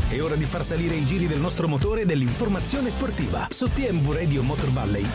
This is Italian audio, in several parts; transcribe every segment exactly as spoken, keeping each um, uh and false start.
È ora di far salire i giri del nostro motore dell'informazione sportiva su T M V Radio Motor Valley.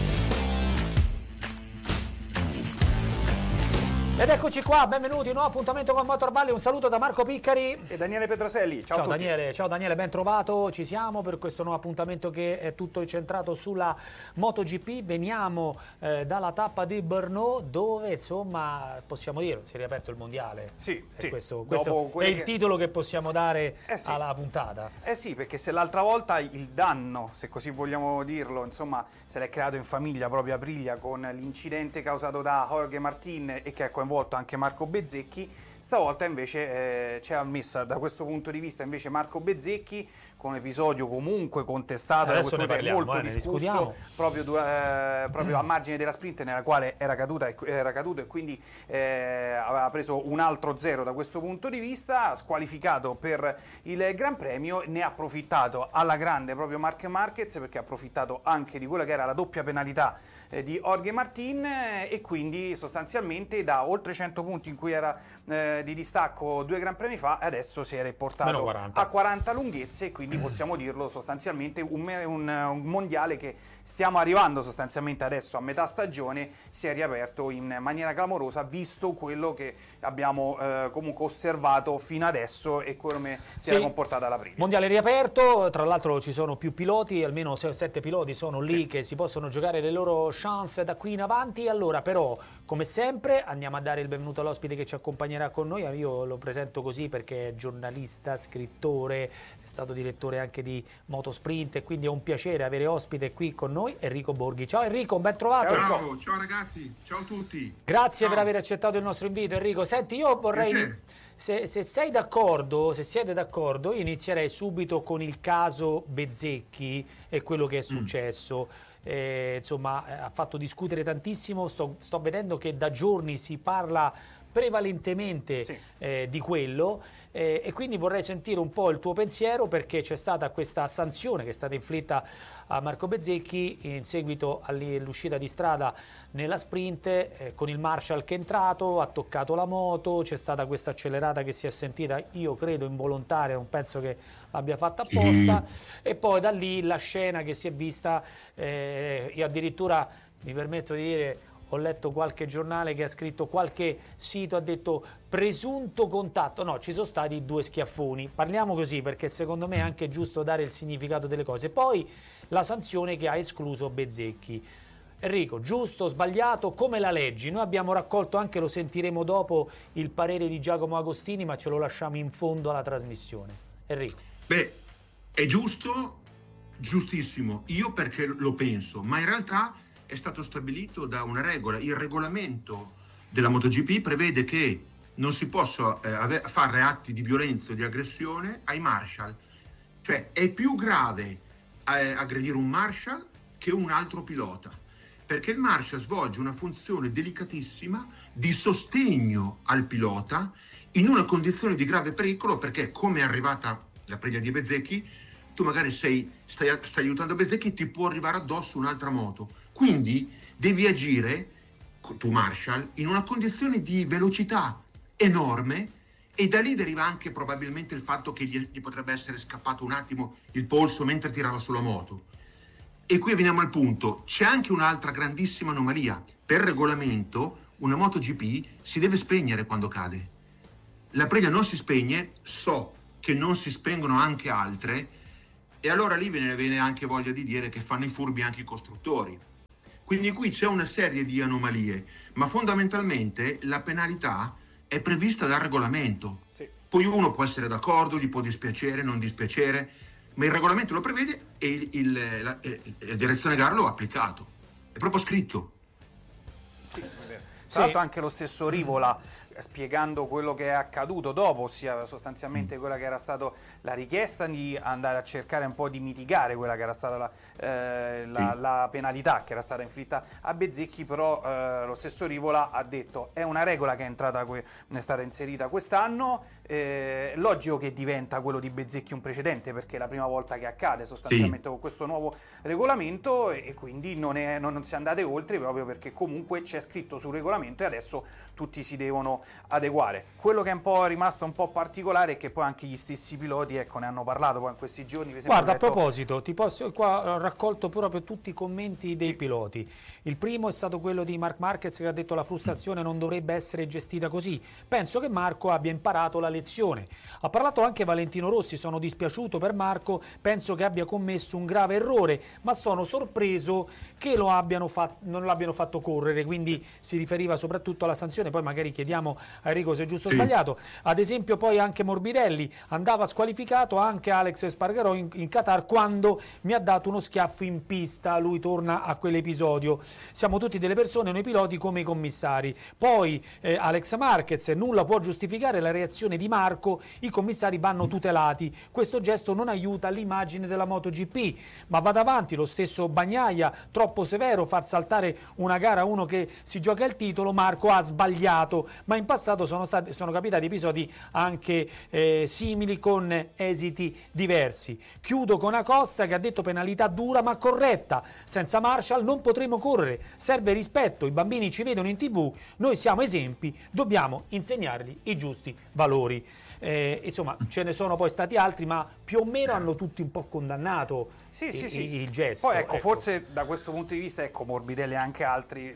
Ed eccoci qua, benvenuti, un nuovo appuntamento con Motor Valley. Un saluto da Marco Piccari e Daniele Petroselli. Ciao, ciao a tutti. Daniele, ciao Daniele, ben trovato. Ci siamo per questo nuovo appuntamento che è tutto incentrato sulla MotoGP. Veniamo eh, dalla tappa di Brno, dove insomma possiamo dire si è riaperto il mondiale. Sì, è sì. questo, questo è il che... titolo che possiamo dare eh sì. alla puntata. Eh sì, perché se l'altra volta il danno, se così vogliamo dirlo, insomma, se l'è creato in famiglia proprio Aprilia con l'incidente causato da Jorge Martin e che ha coinvolto anche Marco Bezzecchi, stavolta invece eh, c'è ammessa da questo punto di vista invece Marco Bezzecchi con un episodio comunque contestato, adesso ne parliamo, molto eh, discusso proprio, eh, proprio a margine della sprint nella quale era, caduta, era caduto e quindi eh, aveva preso un altro zero da questo punto di vista, squalificato per il Gran Premio. Ne ha approfittato alla grande proprio Marc Marquez, perché ha approfittato anche di quella che era la doppia penalità eh, di Jorge Martin eh, e quindi sostanzialmente da oltre cento punti in cui era eh, di distacco due Gran Premi fa, adesso si era portato a quaranta lunghezze, e quindi possiamo dirlo sostanzialmente un, un, un mondiale che stiamo arrivando sostanzialmente adesso a metà stagione si è riaperto in maniera clamorosa, visto quello che abbiamo eh, comunque osservato fino adesso e come si sì. era comportata la prima. Mondiale riaperto, tra l'altro ci sono più piloti, almeno sei o sette piloti sono lì sì. che si possono giocare le loro chance da qui in avanti. Allora però, come sempre, andiamo a dare il benvenuto all'ospite che ci accompagnerà con noi. Io lo presento così perché è giornalista, scrittore, è stato direttore anche di Motosprint e quindi è un piacere avere ospite qui con noi Enrico Borghi. Ciao Enrico, ben trovato. Ciao, ciao ragazzi, ciao a tutti. Grazie ciao. per aver accettato il nostro invito Enrico. Senti, io vorrei, se, se sei d'accordo, se siete d'accordo, io inizierei subito con il caso Bezzecchi e quello che è successo. Mm. Eh, insomma, ha fatto discutere tantissimo, sto, sto vedendo che da giorni si parla prevalentemente sì. eh, di quello eh, e quindi vorrei sentire un po' il tuo pensiero, perché c'è stata questa sanzione che è stata inflitta a Marco Bezzecchi in seguito all'uscita di strada nella sprint eh, con il Marshall che è entrato, ha toccato la moto, c'è stata questa accelerata che si è sentita, io credo involontaria, non penso che l'abbia fatta apposta sì. e poi da lì la scena che si è vista, eh, io addirittura mi permetto di dire, ho letto qualche giornale che ha scritto, qualche sito ha detto presunto contatto, no, ci sono stati due schiaffoni, parliamo così perché secondo me è anche giusto dare il significato delle cose. Poi la sanzione che ha escluso Bezzecchi. Enrico, giusto, sbagliato, come la leggi? Noi abbiamo raccolto anche, lo sentiremo dopo, il parere di Giacomo Agostini, ma ce lo lasciamo in fondo alla trasmissione. Enrico. Beh, è giusto, giustissimo, io perché lo penso, ma in realtà è stato stabilito da una regola. Il regolamento della MotoGP prevede che non si possa eh, fare atti di violenza o di aggressione ai marshal. Cioè è più grave eh, aggredire un marshal che un altro pilota, perché il marshal svolge una funzione delicatissima di sostegno al pilota in una condizione di grave pericolo, perché come è arrivata la Aprilia di Bezzecchi, tu magari sei, stai, stai aiutando Bezzecchi, ti può arrivare addosso un'altra moto, quindi devi agire, tu Marshall, in una condizione di velocità enorme, e da lì deriva anche probabilmente il fatto che gli, gli potrebbe essere scappato un attimo il polso mentre tirava sulla moto. E qui veniamo al punto, c'è anche un'altra grandissima anomalia. Per regolamento una MotoGP si deve spegnere quando cade. La Aprilia non si spegne, so che non si spengono anche altre, e allora lì viene, viene anche voglia di dire che fanno i furbi anche i costruttori. Quindi qui c'è una serie di anomalie, ma fondamentalmente la penalità è prevista dal regolamento. Sì. Poi uno può essere d'accordo, gli può dispiacere, non dispiacere, ma il regolamento lo prevede e il, il, la, la direzione gara lo ha applicato. È proprio scritto. Sì, è vero. Tra l'altro anche lo stesso Rivola, spiegando quello che è accaduto dopo, ossia sostanzialmente quella che era stata la richiesta di andare a cercare un po' di mitigare quella che era stata la, eh, la, sì. la penalità che era stata inflitta a Bezzecchi, però eh, lo stesso Rivola ha detto è una regola che è entrata que- è stata inserita quest'anno, eh, logico che diventa quello di Bezzecchi un precedente, perché è la prima volta che accade sostanzialmente sì. con questo nuovo regolamento, e, e quindi non, è, non, non si è andate oltre, proprio perché comunque c'è scritto sul regolamento e adesso tutti si devono adeguare. Quello che è un po' rimasto un po' particolare è che poi anche gli stessi piloti, ecco, ne hanno parlato poi in questi giorni. Per esempio, Guarda, detto... a proposito, ti posso, qua ho raccolto proprio tutti i commenti dei sì. piloti. Il primo è stato quello di Marc Marquez, che ha detto la frustrazione non dovrebbe essere gestita così. Penso che Marco abbia imparato la lezione. Ha parlato anche Valentino Rossi, sono dispiaciuto per Marco, penso che abbia commesso un grave errore, ma sono sorpreso che lo abbiano fatto, non l'abbiano fatto correre, quindi si riferiva soprattutto alla sanzione. Poi magari chiediamo a Enrico se è giusto o sì. sbagliato. Ad esempio poi anche Morbidelli, andava squalificato anche Alex Espargarò in, in Qatar quando mi ha dato uno schiaffo in pista. Lui torna a quell'episodio. Siamo tutti delle persone, noi piloti, come i commissari. Poi eh, Alex Marquez, nulla può giustificare la reazione di Marco, i commissari vanno tutelati, questo gesto non aiuta l'immagine della MotoGP, ma va davanti lo stesso Bagnaia, troppo severo far saltare una gara a uno che si gioca il titolo. Marco ha sbagliato, ma in passato sono stati sono capitati episodi anche eh, simili con esiti diversi. Chiudo con Acosta che ha detto penalità dura ma corretta, senza Marshall non potremo correre, serve rispetto, i bambini ci vedono in tv, noi siamo esempi, dobbiamo insegnargli i giusti valori. Eh, insomma, ce ne sono poi stati altri, ma più o meno hanno tutti un po' condannato sì, i, sì, sì. il gesto. Poi ecco, ecco, forse da questo punto di vista, ecco, Morbidelli e anche altri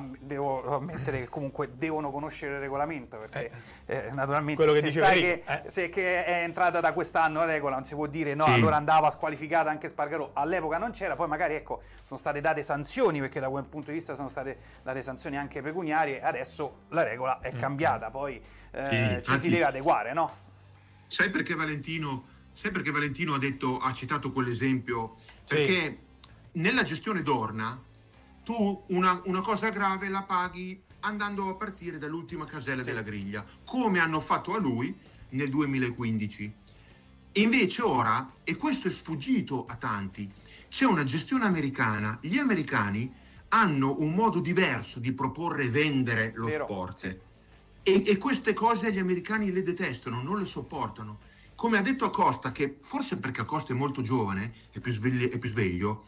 devo ammettere che comunque devono conoscere il regolamento, perché eh, eh, naturalmente quello che se diceva sai lei, che, eh. se che è entrata da quest'anno la regola non si può dire no, sì. allora andava squalificata anche Spargarò, all'epoca non c'era, poi magari ecco sono state date sanzioni, perché da quel punto di vista sono state date sanzioni anche pecuniarie, adesso la regola è cambiata, poi eh, sì, ci anzi, si deve adeguare, no? Sai perché Valentino, sai perché Valentino ha detto, ha citato quell'esempio? Perché sì. nella gestione Dorna tu una, una cosa grave la paghi andando a partire dall'ultima casella sì. della griglia, come hanno fatto a lui nel duemilaquindici. E invece ora, e questo è sfuggito a tanti, c'è una gestione americana, gli americani hanno un modo diverso di proporre e vendere lo Vero. sport. Sì. E, e queste cose gli americani le detestano, non le sopportano. Come ha detto Acosta, che forse perché Acosta è molto giovane, è più sveglio, è più sveglio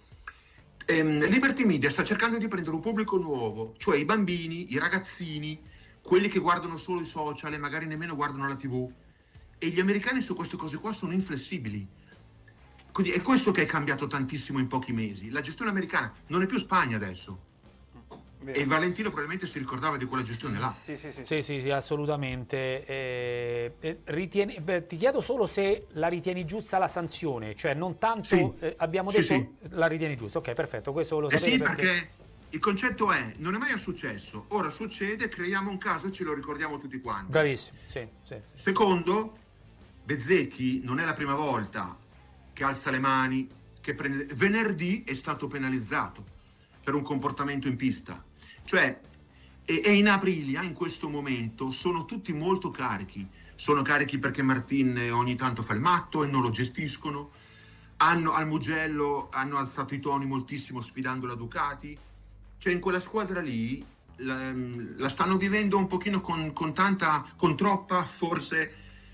ehm, Liberty Media sta cercando di prendere un pubblico nuovo, cioè i bambini, i ragazzini, quelli che guardano solo i social e magari nemmeno guardano la tivù. E gli americani su queste cose qua sono inflessibili. Quindi è questo che è cambiato tantissimo in pochi mesi. La gestione americana non è più Spagna adesso. Vero. E Valentino probabilmente si ricordava di quella gestione là. Sì, sì, sì, sì, sì, sì assolutamente. Eh, eh, ritieni, beh, ti chiedo solo se la ritieni giusta la sanzione, cioè non tanto sì. eh, abbiamo sì, detto sì. la ritieni giusta. Ok, perfetto, questo lo eh sapevo sì, perché... perché il concetto è non è mai successo, ora succede, creiamo un caso e ce lo ricordiamo tutti quanti. Bravissimo, sì, sì, sì. Secondo, Bezzecchi non è la prima volta che alza le mani, che prende... venerdì è stato penalizzato per un comportamento in pista. Cioè, e, e in Aprilia in questo momento sono tutti molto carichi. Sono carichi perché Martin ogni tanto fa il matto e non lo gestiscono. Hanno, al Mugello hanno alzato i toni moltissimo sfidando la Ducati. Cioè in quella squadra lì la, la stanno vivendo un pochino con, con tanta, con troppa forse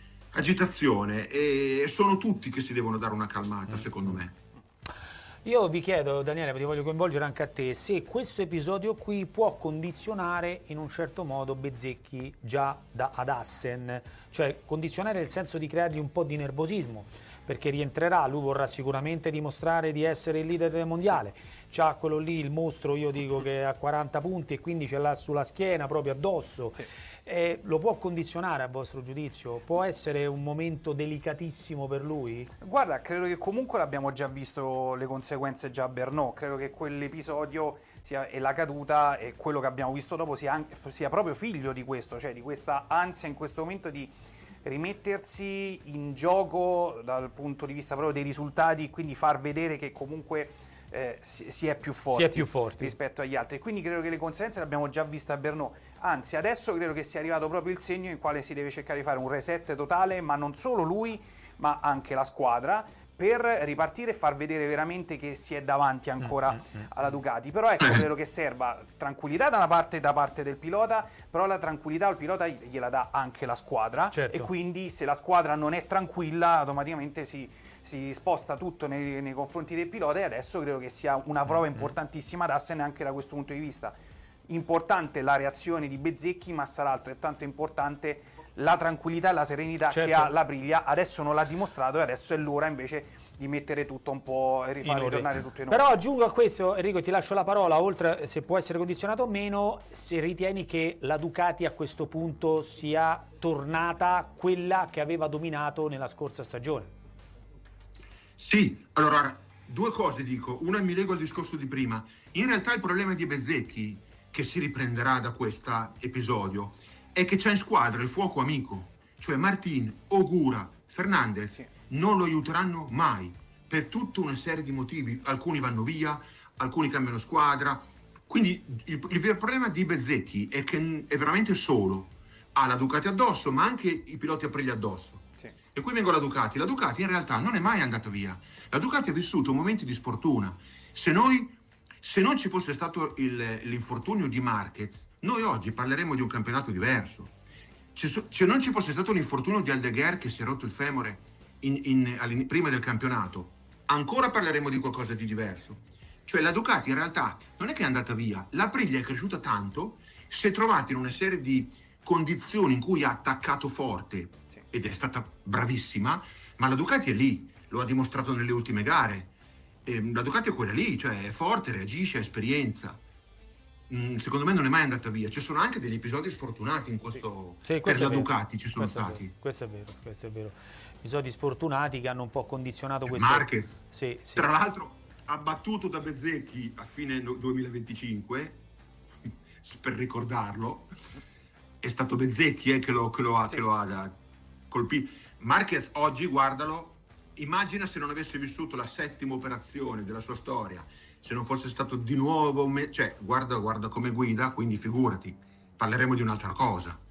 agitazione, e sono tutti che si devono dare una calmata, secondo me. Io vi chiedo, Daniele, ti voglio coinvolgere anche a te, se questo episodio qui può condizionare in un certo modo Bezzecchi già da, ad Assen, cioè condizionare nel senso di creargli un po' di nervosismo, perché rientrerà, lui vorrà sicuramente dimostrare di essere il leader del mondiale, c'ha quello lì, il mostro, io dico che ha quaranta punti e quindi ce l'ha sulla schiena, proprio addosso. Sì. Eh, lo può condizionare a vostro giudizio? Può essere un momento delicatissimo per lui? Guarda, credo che comunque l'abbiamo già visto le conseguenze già a Brno, credo che quell'episodio sia, e la caduta e quello che abbiamo visto dopo sia, anche, sia proprio figlio di questo, cioè di questa ansia in questo momento di rimettersi in gioco dal punto di vista proprio dei risultati, quindi far vedere che comunque eh, si, si è più forti, si è più forti rispetto agli altri. Quindi credo che le conseguenze le abbiamo già viste a Brno, anzi adesso credo che sia arrivato proprio il segno in quale si deve cercare di fare un reset totale, ma non solo lui ma anche la squadra, per ripartire e far vedere veramente che si è davanti ancora mm-hmm. alla Ducati. Però ecco, credo che serva tranquillità da una parte da parte del pilota, però la tranquillità al pilota gliela dà anche la squadra, certo. E quindi se la squadra non è tranquilla automaticamente si, si sposta tutto nei, nei confronti del pilota, e adesso credo che sia una prova importantissima ad Assen anche da questo punto di vista. importante la reazione di Bezzecchi, ma sarà altrettanto importante la tranquillità e la serenità certo. che ha l'Aprilia. Adesso non l'ha dimostrato e adesso è l'ora invece di mettere tutto un po' e rifare ritornare tutto in ordine. Però aggiungo a questo, Enrico, ti lascio la parola, oltre se può essere condizionato o meno, se ritieni che la Ducati a questo punto sia tornata quella che aveva dominato nella scorsa stagione. Sì, allora due cose dico, una mi lego al discorso di prima. In realtà il problema di Bezzecchi, che si riprenderà da questo episodio, è che c'è in squadra il fuoco amico, cioè Martin, Ogura, Fernandez, sì. non lo aiuteranno mai, per tutta una serie di motivi. Alcuni vanno via, alcuni cambiano squadra, quindi il, il vero problema di Bezzecchi è che è veramente solo, ha la Ducati addosso, ma anche i piloti Aprilia addosso. Sì. E qui vengo alla Ducati. La Ducati in realtà non è mai andata via, la Ducati ha vissuto momenti di sfortuna. Se noi Se non ci fosse stato il, l'infortunio di Marquez, noi oggi parleremmo di un campionato diverso. Se non ci fosse stato l'infortunio di Aldeguer che si è rotto il femore in, in, prima del campionato, ancora parleremo di qualcosa di diverso. Cioè la Ducati in realtà non è che è andata via, l'Aprilia è cresciuta tanto, si è trovata in una serie di condizioni in cui ha attaccato forte sì. ed è stata bravissima, ma la Ducati è lì, lo ha dimostrato nelle ultime gare. La Ducati è quella lì, cioè è forte, reagisce, ha esperienza. Mm, secondo me non è mai andata via. Ci sono anche degli episodi sfortunati in questo, sì. Sì, questo per la Ducati ci sono questo stati. È questo è vero, questo è vero. Episodi sfortunati che hanno un po' condizionato questo. Marquez, sì, sì. tra l'altro abbattuto da Bezzecchi a fine duemilaventicinque, per ricordarlo, è stato Bezzecchi eh, che, lo, che lo ha, sì. che lo ha colpito. Marquez oggi, guardalo, immagina se non avesse vissuto la settima operazione della sua storia, se non fosse stato di nuovo, me- cioè guarda, guarda come guida, quindi figurati, parleremo di un'altra cosa.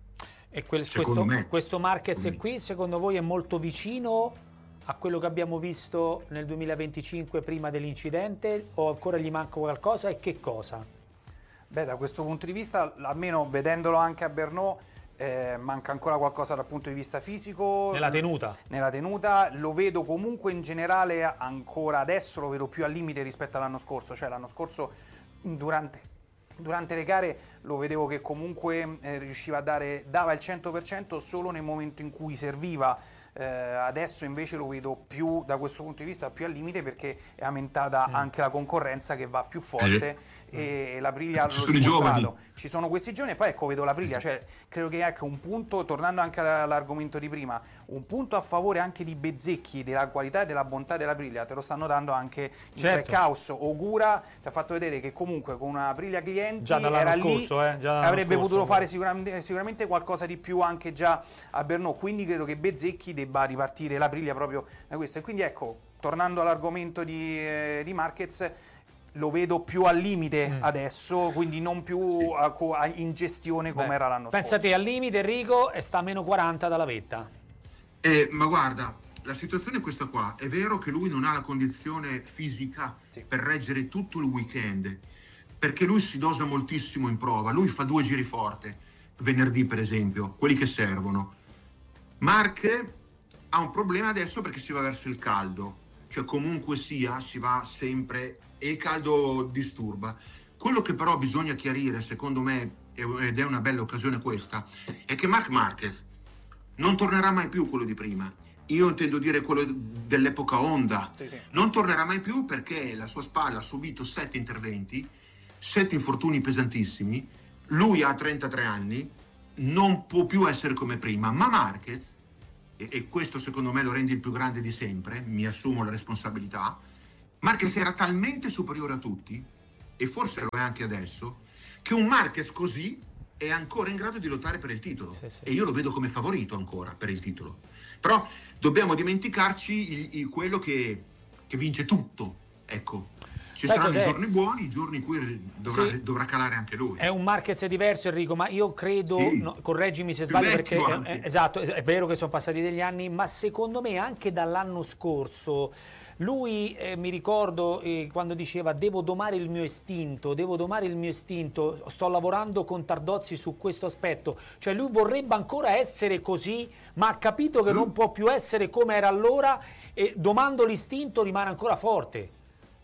E quel, questo, questo Marquez qui, secondo voi, è molto vicino a quello che abbiamo visto nel duemilaventicinque prima dell'incidente, o ancora gli manca qualcosa, e che cosa? Beh, da questo punto di vista, almeno vedendolo anche a Brno, Eh, manca ancora qualcosa dal punto di vista fisico, nella tenuta. nella tenuta lo vedo comunque in generale ancora adesso lo vedo più al limite rispetto all'anno scorso, cioè l'anno scorso durante, durante le gare lo vedevo che comunque eh, riusciva a dare dava il cento per cento solo nel momento in cui serviva. Eh, adesso invece lo vedo più da questo punto di vista più al limite, perché è aumentata mm. anche la concorrenza che va più forte eh. e l'Aprilia l'ho dimostrato. Ci sono questi giorni e poi ecco vedo l'Aprilia, cioè credo che ecco un punto, tornando anche all'argomento di prima, un punto a favore anche di Bezzecchi, della qualità e della bontà dell'Aprilia te lo stanno dando anche il certo. Trackhouse. Ogura ti ha fatto vedere che comunque con una Aprilia clienti già era scorso, lì eh, già avrebbe scorso, potuto fare sicuramente, sicuramente qualcosa di più anche già a Brno, quindi credo che Bezzecchi debba ripartire l'Aprilia proprio da questo. E quindi ecco, tornando all'argomento di, eh, di Marquez, lo vedo più al limite mm. adesso, quindi non più a, a, in gestione come Beh, era l'anno pensa scorso. Pensa te, al limite Enrico, e sta a meno quaranta dalla vetta. Eh, ma guarda, la situazione è questa qua. È vero che lui non ha la condizione fisica sì. per reggere tutto il weekend, perché lui si dosa moltissimo in prova. Lui fa due giri forte, venerdì per esempio, quelli che servono. Marche ha un problema adesso perché si va verso il caldo, cioè comunque sia si va sempre e il caldo disturba. Quello che però bisogna chiarire, secondo me, ed è una bella occasione questa, è che Marc Marquez non tornerà mai più quello di prima. Io intendo dire quello dell'epoca Honda. Sì, sì. Non tornerà mai più perché la sua spalla ha subito sette interventi, sette infortuni pesantissimi. Lui ha trentatré anni, non può più essere come prima. Ma Marquez, e, e questo secondo me lo rende il più grande di sempre, mi assumo la responsabilità, Marquez era talmente superiore a tutti, e forse lo è anche adesso, che un Marquez così è ancora in grado di lottare per il titolo. Sì, sì. E io lo vedo come favorito ancora per il titolo. Però dobbiamo dimenticarci il, il, quello che, che vince tutto. Ecco, ci Sai saranno cos'è? i giorni buoni, i giorni in cui dovrà, sì. dovrà calare anche lui. È un Marquez diverso, Enrico, ma io credo, sì. no, correggimi se sbaglio, perché è, è, esatto, è vero che sono passati degli anni, ma secondo me anche dall'anno scorso lui, eh, mi ricordo eh, quando diceva devo domare il mio istinto, devo domare il mio istinto, sto lavorando con Tardozzi su questo aspetto, cioè lui vorrebbe ancora essere così, ma ha capito che mm. non può più essere come era allora, e domando l'istinto rimane ancora forte.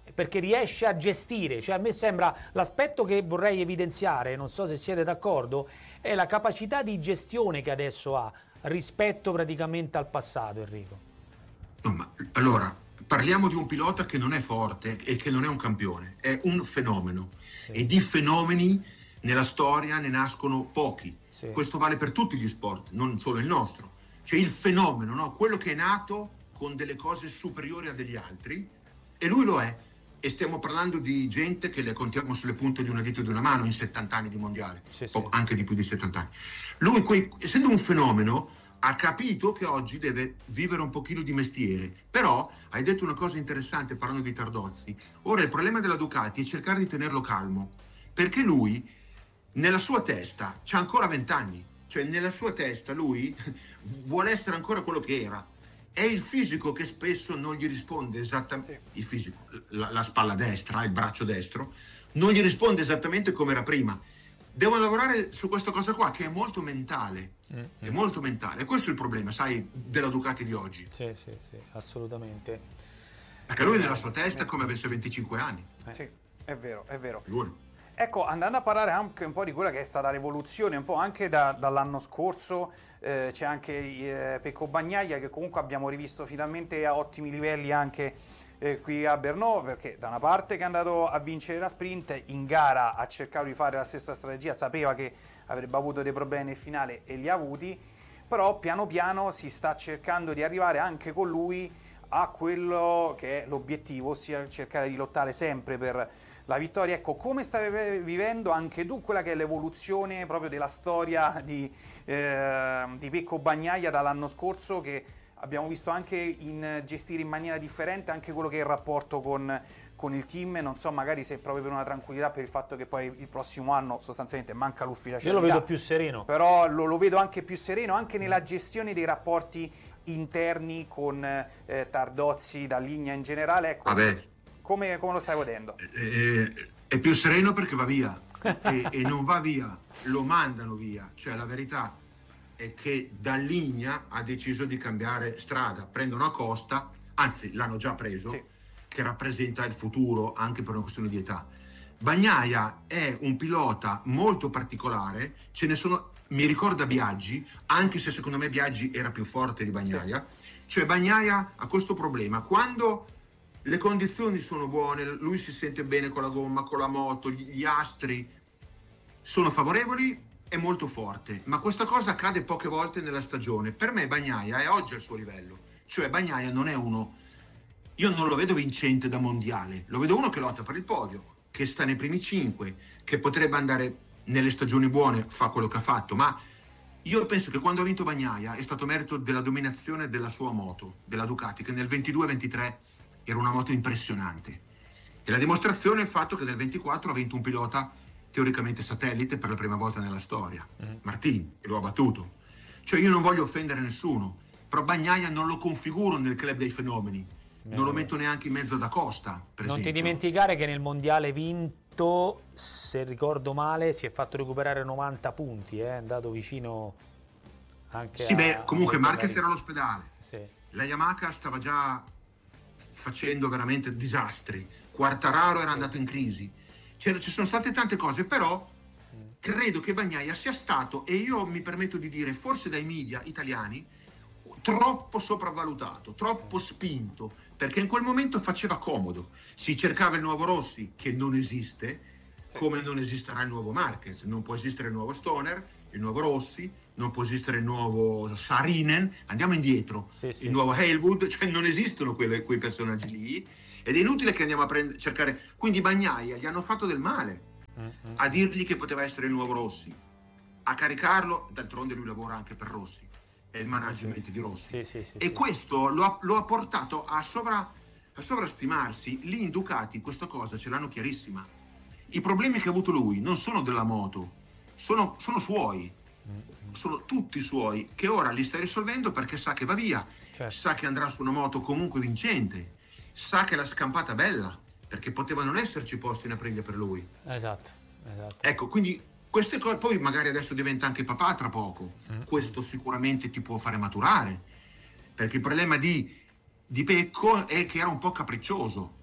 perché riesce a gestire, cioè a me sembra l'aspetto che vorrei evidenziare, non so se siete d'accordo, è la capacità di gestione che adesso ha rispetto praticamente al passato, Enrico. No, ma, allora, parliamo di un pilota che non è forte e che non è un campione, è un fenomeno, sì. E di fenomeni nella storia ne nascono pochi, sì. Questo vale per tutti gli sport, non solo il nostro. C'è il fenomeno, no? Quello che è nato con delle cose superiori a degli altri, e lui lo è. E stiamo parlando di gente che le contiamo sulle punte di una dita di una mano in settanta anni di mondiale, sì, sì. Anche di più di settanta anni. Lui, quei, essendo un fenomeno, ha capito che oggi deve vivere un pochino di mestiere. Però hai detto una cosa interessante parlando di Tardozzi. Ora il problema della Ducati è cercare di tenerlo calmo, perché lui nella sua testa c'ha ancora vent'anni, cioè nella sua testa lui vuole essere ancora quello che era. È il fisico che spesso non gli risponde esattamente, sì. Il fisico, la, la spalla destra, il braccio destro, non gli risponde esattamente come era prima. Devono lavorare su questa cosa qua, che è molto mentale, mm-hmm. È molto mentale. E questo è il problema, sai, della Ducati di oggi. Sì, sì, sì, assolutamente. Perché lui nella sua testa è come avesse venticinque anni. Eh. Sì, è vero, è vero. Figuri. Ecco, andando a parlare anche un po' di quella che è stata l'evoluzione, un po' anche da, dall'anno scorso, eh, c'è anche eh, Pecco Bagnaia, che comunque abbiamo rivisto finalmente a ottimi livelli anche eh, qui a Brno, perché da una parte che è andato a vincere la sprint, in gara ha cercato di fare la stessa strategia, sapeva che avrebbe avuto dei problemi nel finale e li ha avuti, però piano piano si sta cercando di arrivare anche con lui a quello che è l'obiettivo, ossia cercare di lottare sempre per la vittoria. Ecco, come stai vivendo anche tu quella che è l'evoluzione proprio della storia di, eh, di Pecco Bagnaia dall'anno scorso, che abbiamo visto anche in gestire in maniera differente anche quello che è il rapporto con, con il team, non so magari se proprio per una tranquillità, per il fatto che poi il prossimo anno sostanzialmente manca l'ufficialità. Io lo vedo più sereno. Però lo, lo vedo anche più sereno, anche nella gestione dei rapporti interni con eh, Tardozzi, Dall'Igna in generale. Ecco, Vabbè. Come, come lo stai godendo? Eh, è più sereno perché va via e, e non va via, lo mandano via. Cioè la verità è che Dall'Igna ha deciso di cambiare strada, prendono Acosta, anzi l'hanno già preso, sì. Che rappresenta il futuro anche per una questione di età. Bagnaia è un pilota molto particolare, ce ne sono, mi ricorda Biaggi, anche se secondo me Biaggi era più forte di Bagnaia, sì. Cioè Bagnaia ha questo problema, quando le condizioni sono buone, lui si sente bene con la gomma, con la moto, gli, gli astri sono favorevoli, è molto forte, ma questa cosa accade poche volte nella stagione. Per me Bagnaia è oggi al suo livello, cioè Bagnaia non è uno, io non lo vedo vincente da mondiale, lo vedo uno che lotta per il podio, che sta nei primi cinque, che potrebbe andare nelle stagioni buone, fa quello che ha fatto, ma io penso che quando ha vinto Bagnaia è stato merito della dominazione della sua moto, della Ducati, che nel ventidue ventitré era una moto impressionante, e la dimostrazione è il fatto che nel ventiquattro ha vinto un pilota teoricamente satellite per la prima volta nella storia, mm. Martin, e lo ha battuto. Cioè io non voglio offendere nessuno, però Bagnaia non lo configuro nel club dei fenomeni, Beh, non lo metto neanche in mezzo ad Acosta, per non esempio. Ti dimenticare che nel mondiale vinto, se ricordo male, si è fatto recuperare novanta punti, eh? È andato vicino anche sì, a... beh, comunque Marquez era all'ospedale, sì. La Yamaha stava già facendo veramente disastri, Quartararo era andato in crisi, cioè, ci sono state tante cose, però credo che Bagnaia sia stato, e io mi permetto di dire forse dai media italiani, troppo sopravvalutato, troppo spinto, perché in quel momento faceva comodo, si cercava il nuovo Rossi, che non esiste, sì. Come non esisterà il nuovo Marquez, non può esistere il nuovo Stoner, il nuovo Rossi, non può esistere il nuovo Saarinen, andiamo indietro, sì, sì, il nuovo sì. Hailwood, cioè non esistono quelle, quei personaggi lì, ed è inutile che andiamo a prendere, cercare, quindi Bagnaia gli hanno fatto del male mm-hmm. a dirgli che poteva essere il nuovo Rossi, a caricarlo, d'altronde lui lavora anche per Rossi, è il management sì. di Rossi, sì, sì, sì, e sì. questo lo ha, lo ha portato a, sovra, a sovrastimarsi. Lì in Ducati questa cosa ce l'hanno chiarissima, i problemi che ha avuto lui non sono della moto, sono, sono suoi, mm-hmm. sono tutti suoi, che ora li sta risolvendo perché sa che va via, certo. Sa che andrà su una moto comunque vincente, sa che la scampata bella, perché poteva non esserci posti in Aprilia per lui. Esatto, esatto. Ecco, quindi queste cose, poi magari adesso diventa anche papà tra poco, mm-hmm. questo sicuramente ti può fare maturare, perché il problema di, di Pecco è che era un po' capriccioso,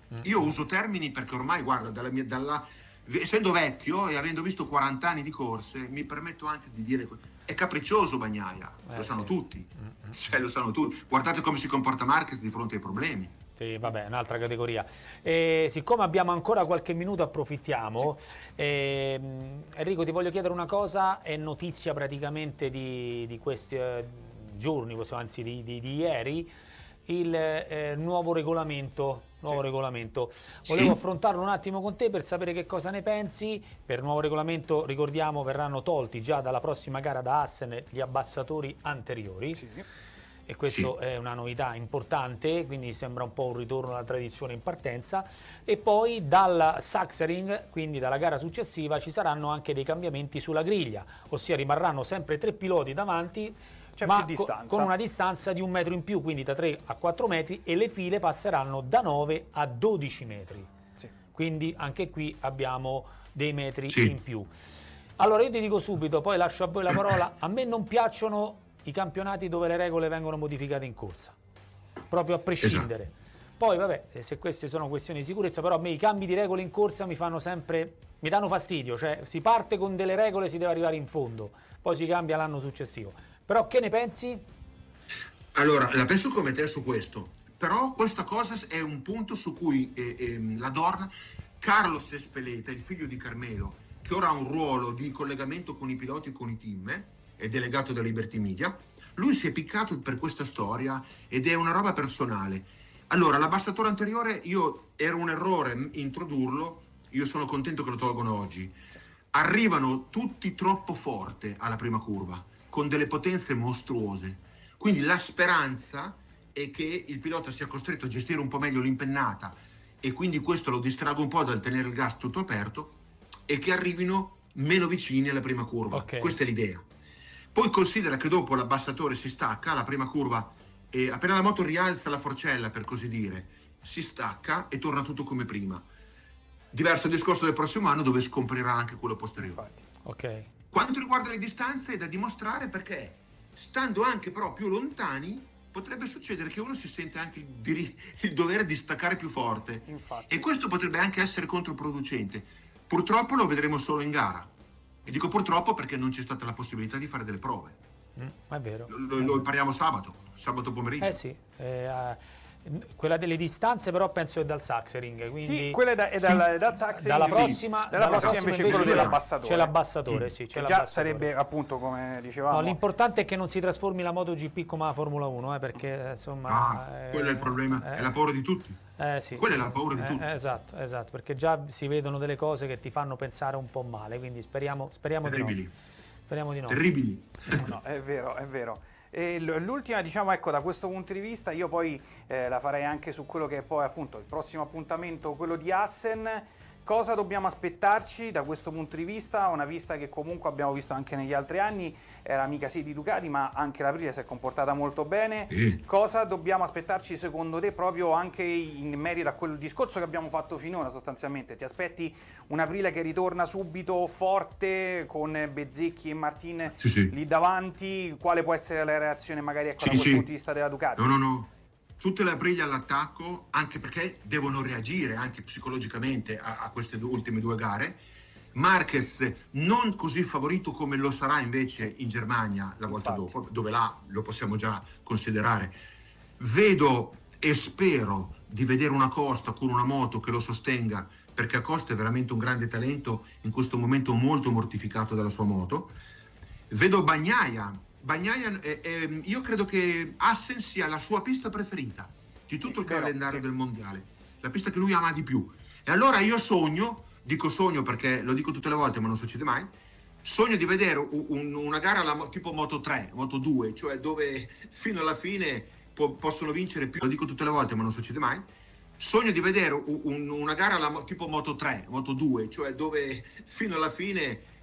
Io uso termini perché ormai, guarda, dalla mia, dalla, essendo vecchio e avendo visto quaranta anni di corse, mi permetto anche di dire è capriccioso Bagnaia, eh, lo sanno sì. tutti, mm-hmm. cioè lo sanno tutti. Guardate come si comporta Marquez di fronte ai problemi. Sì, vabbè, un'altra categoria. E siccome abbiamo ancora qualche minuto, approfittiamo. Sì. E, Enrico, ti voglio chiedere una cosa, è notizia praticamente di, di questi eh, giorni, anzi di, di, di ieri, il eh, nuovo regolamento. Nuovo sì. regolamento. Volevo sì. affrontarlo un attimo con te per sapere che cosa ne pensi. Per nuovo regolamento, ricordiamo, verranno tolti già dalla prossima gara da Assen gli abbassatori anteriori. Sì. E questo sì. è una novità importante, quindi sembra un po' un ritorno alla tradizione in partenza. E poi dal Sachsenring, quindi dalla gara successiva, ci saranno anche dei cambiamenti sulla griglia, ossia rimarranno sempre tre piloti davanti, C'è ma più co distanza. con una distanza di un metro in più, quindi da tre a quattro metri, e le file passeranno da nove a dodici metri. Sì. Quindi anche qui abbiamo dei metri sì. in più. Allora io ti dico subito, poi lascio a voi la parola, a me non piacciono i campionati dove le regole vengono modificate in corsa, proprio a prescindere. Esatto. Poi vabbè, se queste sono questioni di sicurezza, però a me i cambi di regole in corsa mi fanno sempre, mi danno fastidio, cioè si parte con delle regole, si deve arrivare in fondo, poi si cambia l'anno successivo. Però che ne pensi? Allora, la penso come te su questo, però questa cosa è un punto su cui eh, eh, la Dorna, Carlos Espeleta, il figlio di Carmelo, che ora ha un ruolo di collegamento con i piloti e con i team, è delegato da Liberty Media, lui si è piccato per questa storia ed è una roba personale. Allora, l'abbassatore anteriore, io era un errore introdurlo, io sono contento che lo tolgono oggi. Arrivano tutti troppo forte alla prima curva, con delle potenze mostruose. Quindi la speranza è che il pilota sia costretto a gestire un po' meglio l'impennata e quindi questo lo distraga un po' dal tenere il gas tutto aperto e che arrivino meno vicini alla prima curva. Okay. Questa è l'idea. Poi considera che dopo l'abbassatore si stacca, la prima curva, e appena la moto rialza la forcella, per così dire, si stacca e torna tutto come prima. Diverso discorso del prossimo anno dove scomprirà anche quello posteriore. Ok. Quanto riguarda le distanze è da dimostrare, perché stando anche però più lontani potrebbe succedere che uno si sente anche il, dir- il dovere di staccare più forte. Infatti. E questo potrebbe anche essere controproducente. Purtroppo lo vedremo solo in gara. E dico purtroppo perché non c'è stata la possibilità di fare delle prove. Mm, è vero. Lo, lo impariamo sabato, sabato pomeriggio. Eh sì, eh, uh, quella delle distanze però penso è dal Sachsenring. Quindi sì, quella è, da, è sì. dal, dal Sachsenring. Dalla prossima, sì. dalla dalla prossima invece quello dell'abbassatore. C'è l'abbassatore, mm. sì. C'è già sarebbe appunto come dicevamo. No, l'importante è che non si trasformi la MotoGP come la Formula uno, eh, perché insomma... Ah, eh, quello è il problema, eh, è la paura di tutti. Eh, sì. Quella è la paura di tutti. Eh, esatto, esatto, perché già si vedono delle cose che ti fanno pensare un po' male, quindi speriamo, speriamo di no. Speriamo di no. Terribili. No, è vero, è vero. E l'ultima, diciamo, ecco, da questo punto di vista io poi eh, la farei anche su quello che è poi appunto il prossimo appuntamento, quello di Assen. Cosa dobbiamo aspettarci da questo punto di vista? Una pista che comunque abbiamo visto anche negli altri anni, era mica sì di Ducati, ma anche l'Aprilia si è comportata molto bene. Sì. Cosa dobbiamo aspettarci secondo te proprio anche in merito a quel discorso che abbiamo fatto finora sostanzialmente? Ti aspetti un'Aprilia che ritorna subito forte con Bezzecchi e Martin sì, sì. lì davanti? Quale può essere la reazione magari ecco, sì, da questo sì. punto di vista della Ducati? No, no, no. Tutte le Aprilia all'attacco, anche perché devono reagire anche psicologicamente a, a queste due, ultime due gare. Marquez non così favorito come lo sarà invece in Germania la volta Infatti. dopo, dove là lo possiamo già considerare. Vedo e spero di vedere una Costa con una moto che lo sostenga, perché Acosta è veramente un grande talento, in questo momento molto mortificato dalla sua moto. Vedo Bagnaia. Bagnaia, eh, eh, io credo che Assen sia la sua pista preferita di tutto sì, il vero, calendario sì. del mondiale, la pista che lui ama di più. E allora io sogno, dico sogno perché lo dico tutte le volte ma non succede mai, sogno di vedere un, un, una gara alla, tipo Moto tre, Moto due, cioè dove fino alla fine po- possono vincere più, lo dico tutte le volte ma non succede mai, sogno di vedere un, un, una gara alla, tipo Moto tre, Moto due, cioè dove fino alla fine